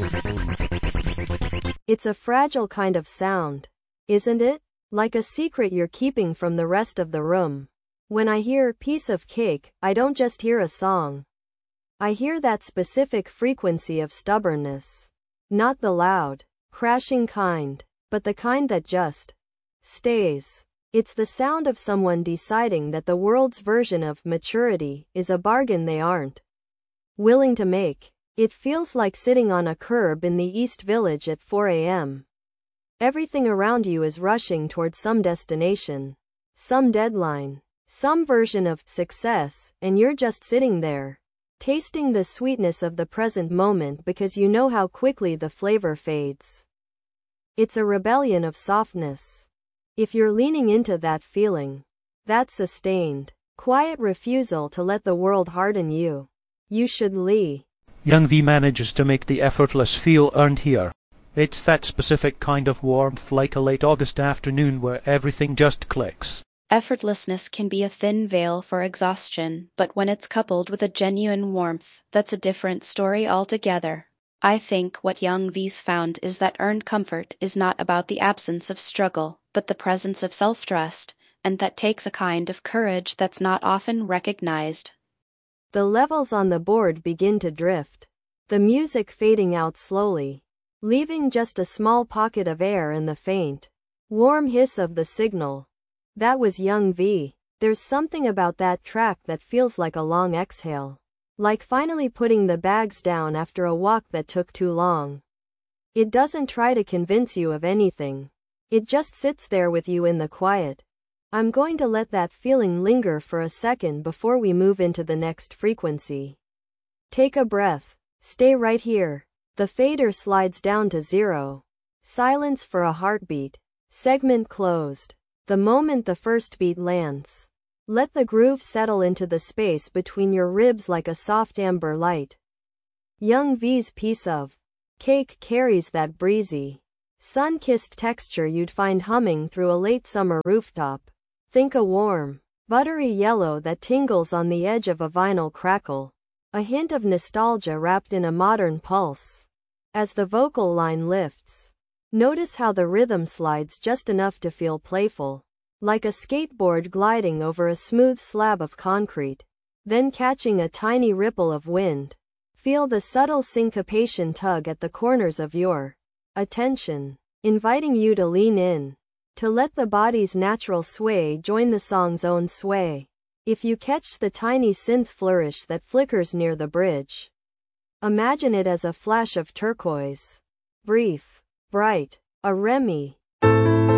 It's a fragile kind of sound, isn't it? Like a secret you're keeping from the rest of the room. When I hear piece of cake, I don't just hear a song. I hear that specific frequency of stubbornness. Not the loud, crashing kind, but the kind that just stays. It's the sound of someone deciding that the world's version of maturity is a bargain they aren't willing to make. It feels like sitting on a curb in the East Village at 4 a.m. Everything around you is rushing towards some destination, some deadline, some version of success, and you're just sitting there, tasting the sweetness of the present moment because you know how quickly the flavor fades. It's a rebellion of softness. If you're leaning into that feeling, that sustained, quiet refusal to let the world harden you, you should leave. Young V manages to make the effortless feel earned here. It's that specific kind of warmth, like a late August afternoon where everything just clicks. Effortlessness can be a thin veil for exhaustion, but when it's coupled with a genuine warmth, that's a different story altogether. I think what Young V's found is that earned comfort is not about the absence of struggle, but the presence of self-trust, and that takes a kind of courage that's not often recognized. The levels on the board begin to drift, the music fading out slowly, leaving just a small pocket of air in the faint, warm hiss of the signal. That was Young V. There's something about that track that feels like a long exhale, like finally putting the bags down after a walk that took too long. It doesn't try to convince you of anything. It just sits there with you in the quiet. I'm going to let that feeling linger for a second before we move into the next frequency. Take a breath. Stay right here. The fader slides down to 0. Silence for a heartbeat. Segment closed. The moment the first beat lands, let the groove settle into the space between your ribs like a soft amber light. Young V's piece of cake carries that breezy, sun-kissed texture you'd find humming through a late summer rooftop. Think a warm, buttery yellow that tingles on the edge of a vinyl crackle. A hint of nostalgia wrapped in a modern pulse. As the vocal line lifts, notice how the rhythm slides just enough to feel playful, like a skateboard gliding over a smooth slab of concrete, then catching a tiny ripple of wind. Feel the subtle syncopation tug at the corners of your attention, inviting you to lean in, to let the body's natural sway join the song's own sway. If you catch the tiny synth flourish that flickers near the bridge, imagine it as a flash of turquoise. Brief, bright, a Remy,